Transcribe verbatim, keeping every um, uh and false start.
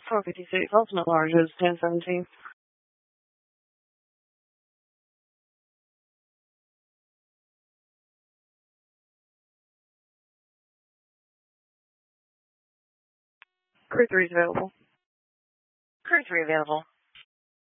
four fifty-six, ultimate large is ten seventeen. Crew three is available. Crew three available.